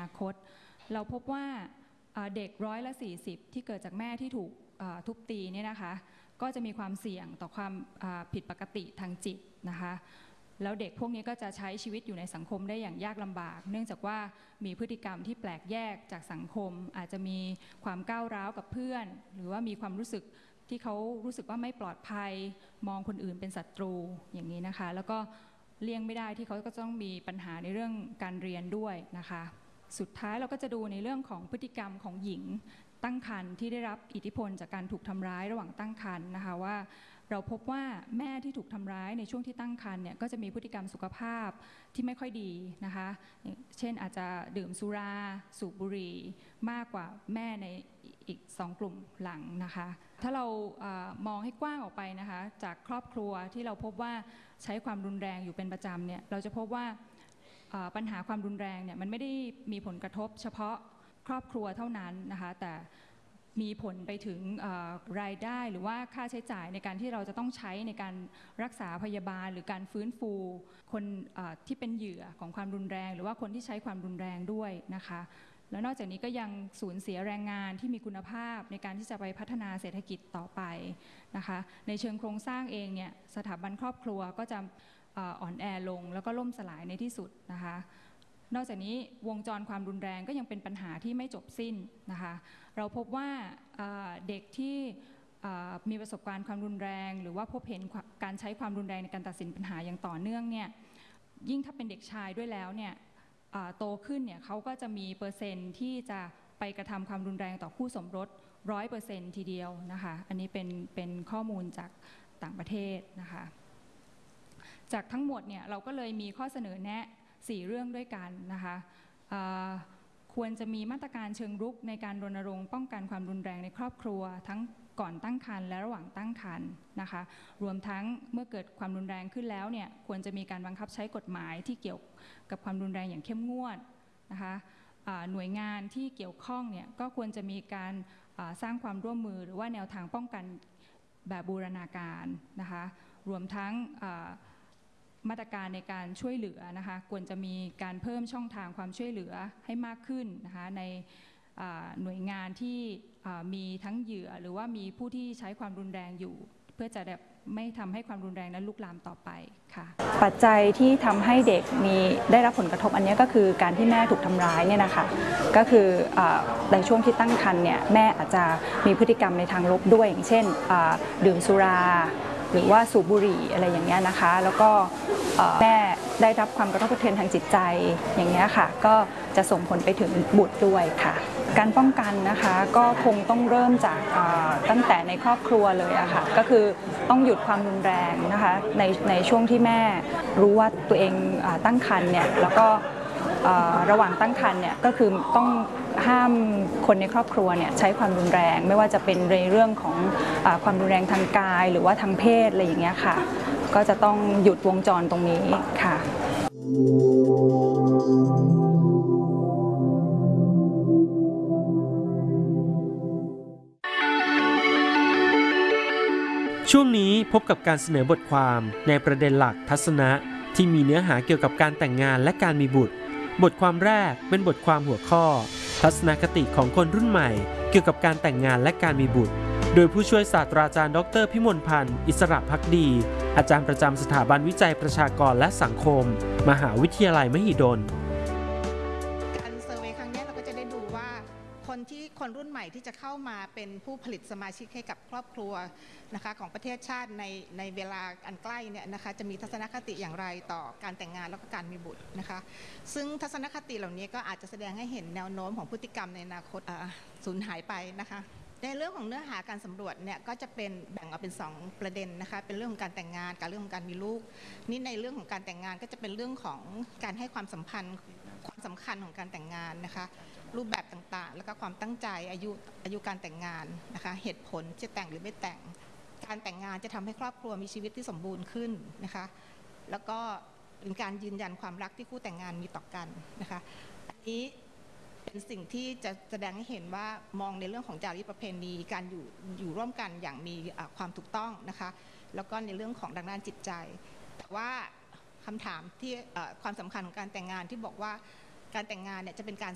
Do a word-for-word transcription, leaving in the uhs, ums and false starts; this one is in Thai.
นาคตเราพบว่าเด็กร้อยละสี่สิบที่เกิดจากแม่ที่ถูกทุบตีเนี่ยนะคะก็จะมีความเสี่ยงต่อความผิดปกติทางจิตนะคะแล้วเด็กพวกนี้ก็จะใช้ชีวิตอยู่ในสังคมได้อย่างยากลำบากเนื่องจากว่ามีพฤติกรรมที่แปลกแยกจากสังคมอาจจะมีความก้าวร้าวกับเพื่อนหรือว่ามีความรู้สึกที่เขารู้สึกว่าไม่ปลอดภัยมองคนอื่นเป็นศัตรูอย่างนี้นะคะแล้วก็เลี่ยงไม่ได้ที่เขาก็ต้องมีปัญหาในเรื่องการเรียนด้วยนะคะสุดท้ายเราก็จะดูในเรื่องของพฤติกรรมของหญิงตั้งครรภ์ที่ได้รับอิทธิพลจากการถูกทำร้ายระหว่างตั้งครรภ์นะคะว่าเราพบว่าแม่ที่ถูกทำร้ายในช่วงที่ตั้งครรภ์เนี่ยก็จะมีพฤติกรรมสุขภาพที่ไม่ค่อยดีนะคะเช่นอาจจะดื่มสุราสูบบุหรี่มากกว่าแม่ในอีกสองกลุ่มหลังนะคะถ้าเราเอ่อมองให้กว้างออกไปนะคะจากครอบครัวที่เราพบว่าใช้ความรุนแรงอยู่เป็นประจำเนี่ยเราจะพบว่าปัญหาความรุนแรงเนี่ยมันไม่ได้มีผลกระทบเฉพาะครอบครัวเท่านั้นนะคะแต่มีผลไปถึงรายได้หรือว่าค่าใช้จ่ายในการที่เราจะต้องใช้ในการรักษาพยาบาลหรือการฟื้นฟูคนที่เป็นเหยื่อของความรุนแรงหรือว่าคนที่ใช้ความรุนแรงด้วยนะคะแล้วนอกจากนี้ก็ยังสูญเสียแรงงานที่มีคุณภาพในการที่จะไปพัฒนาเศรษฐกิจต่อไปนะคะในเชิงโครงสร้างเองเนี่ยสถาบันครอบครัวก็จะอ่อนแอลงแล้วก็ล่มสลายในที่สุดนะคะนอกจากนี้วงจรความรุนแรงก็ยังเป็นปัญหาที่ไม่จบสิ้นนะคะเราพบว่าเด็กที่มีประสบการณ์ความรุนแรงหรือว่าพบเห็นการใช้ความรุนแรงในการตัดสินปัญหาอย่างต่อเนื่องเนี่ยยิ่งถ้าเป็นเด็กชายด้วยแล้วเนี่ยโตขึ้นเนี่ยเขาก็จะมีเปอร์เซ็นต์ที่จะไปกระทำความรุนแรงต่อคู่สมรสร้อยเปอร์เซ็นต์ทีเดียวนะคะอันนี้เป็นเป็นข้อมูลจากต่างประเทศนะคะจากทั้งหมดเนี่ยเราก็เลยมีข้อเสนอแนะสี่เรื่องด้วยกันนะคะควรจะมีมาตรการเชิงรุกในการรณรงค์ป้องกันความรุนแรงในครอบครัวทั้งก่อนตั้งครรภ์และระหว่างตั้งครรภ์นะคะรวมทั้งเมื่อเกิดความรุนแรงขึ้นแล้วเนี่ยควรจะมีการบังคับใช้กฎหมายที่เกี่ยวกับความรุนแรงอย่างเข้มงวดนะคะหน่วยงานที่เกี่ยวข้องเนี่ยก็ควรจะมีการสร้างความร่วมมือหรือว่าแนวทางป้องกันแบบบูรณาการนะคะรวมทั้งมาตรการในการช่วยเหลือนะคะควรจะมีการเพิ่มช่องทางความช่วยเหลือให้มากขึ้นนะคะในหน่วยงานที่มีทั้งเหยื่อหรือว่ามีผู้ที่ใช้ความรุนแรงอยู่เพื่อจะแบบไม่ทำให้ความรุนแรงนั้นลุกลามต่อไปค่ะปัจจัยที่ทำให้เด็กมีได้รับผลกระทบอันนี้ก็คือการที่แม่ถูกทำร้ายเนี่ยนะคะก็คือในช่วงที่ตั้งครรภ์เนี่ยแม่อาจจะมีพฤติกรรมในทางลบด้วยอย่างเช่นดื่มสุราหรือว่าสูบบุหรี่อะไรอย่างเงี้ยนะคะแล้วก็แม่ได้รับความกระทบกระเทือนทางจิตใจอย่างเงี้ยค่ะก็จะส่งผลไปถึงบุตรด้วยค่ะการป้องกันนะคะก็คงต้องเริ่มจากตั้งแต่ในครอบครัวเลยอะค่ะก็คือต้องหยุดความรุนแรงนะคะในในช่วงที่แม่รู้ว่าตัวเองตั้งครรภ์เนี่ยแล้วก็ระหว่างตั้งครรภ์เนี่ยก็คือต้องห้ามคนในครอบครัวเนี่ยใช้ความรุนแรงไม่ว่าจะเป็นในเรื่องของความรุนแรงทางกายหรือว่าทางเพศอะไรอย่างเงี้ยค่ะก็จะต้องหยุดวงจรตรงนี้ค่ะช่วงนี้พบกับการเสนอบทความในประเด็นหลักทัศนะที่มีเนื้อหาเกี่ยวกับการแต่งงานและการมีบุตรบทความแรกเป็นบทความหัวข้อทัศนคติของคนรุ่นใหม่เกี่ยวกับการแต่งงานและการมีบุตรโดยผู้ช่วยศาสตราจารย์ดร.พิมลพันธ์อิสระภักดีอาจารย์ประจำสถาบันวิจัยประชากรและสังคมมหาวิทยาลัยมหิดลการเซอร์เวย์ครั้งนี้เราก็จะได้ดูว่าคนที่คนรุ่นใหม่ที่จะเข้ามาเป็นผู้ผลิตสมาชิกให้กับครอบครัวนะคะของประเทศชาติในในเวลาอันใกล้เนี่ยนะคะจะมีทัศนคติอย่างไรต่อการแต่งงานแล้วก็การมีบุตรนะคะซึ่งทัศนคติเหล่านี้ก็อาจจะแสดงให้เห็นแนวโน้มของพฤติกรรมในอนาคตสูญหายไปนะคะในเรื่องของเนื้อหาการสำรวจเนี่ยก็จะเป็นแบ่งออกเป็นสองประเด็นนะคะเป็นเรื่องของการแต่งงานกับเรื่องของการมีลูกนี่ในเรื่องของการแต่งงานก็จะเป็นเรื่องของการให้ความสัมพันธ์ความสำคัญของการแต่งงานนะคะรูปแบบต่างๆแล้วก็ความตั้งใจอายุอายุการแต่งงานนะคะเหตุผลจะแต่งหรือไม่แต่งการแต่งงานจะทำให้ครอบครัวมีชีวิตที่สมบูรณ์ขึ้นนะคะแล้วก็เป็นการยืนยันความรักที่คู่แต่งงานมีต่อกันนะคะอันนี้เป็นสิ่งที่จะแสดงให้เห็นว่ามองในเรื่องของจารีตประเพณีการอยู่อยู่ร่วมกันอย่างมีความถูกต้องนะคะแล้วก็ในเรื่องของทางด้านจิตใจแต่ว่าคำถามที่ความสำคัญของการแต่งงานที่บอกว่าการแต่งงานเนี่ยจะเป็นการ